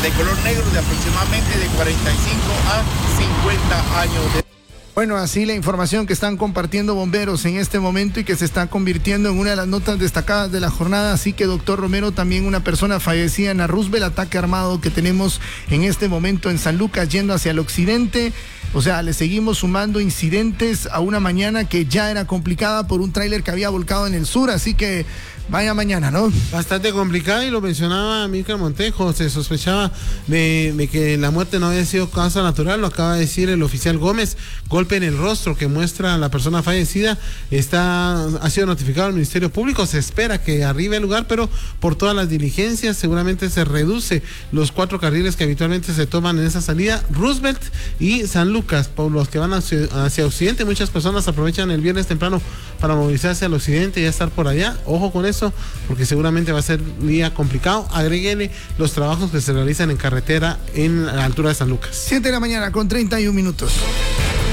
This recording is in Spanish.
de color negro de aproximadamente de 45 a 50 años de edad. Bueno, así la información que están compartiendo bomberos en este momento y que se está convirtiendo en una de las notas destacadas de la jornada. Así que, doctor Romero, también una persona fallecida en la Roosevelt, ataque armado que tenemos en este momento en San Lucas yendo hacia el occidente. O sea, le seguimos sumando incidentes a una mañana que ya era complicada por un tráiler que había volcado en el sur. Así que vaya mañana, ¿no? Bastante complicada, y lo mencionaba Milcar Montejo. Se sospechaba de que la muerte no había sido causa natural. Lo acaba de decir el oficial Gómez. Golpe en el rostro que muestra a la persona fallecida. Ha sido notificado al Ministerio Público. Se espera que arribe al lugar, pero por todas las diligencias seguramente se reduce los 4 carriles que habitualmente se toman en esa salida, Roosevelt y San Lucas. Por los que van hacia occidente, muchas personas aprovechan el viernes temprano para movilizarse al occidente y ya estar por allá. Ojo con eso, porque seguramente va a ser un día complicado. Agréguele los trabajos que se realizan en carretera en la altura de San Lucas. 7 de la mañana con 31 minutos.